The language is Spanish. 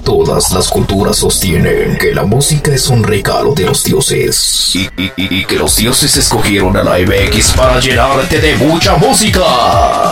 Todas las culturas sostienen que la música es un regalo de los dioses y que los dioses escogieron a la MX para llenarte de mucha música.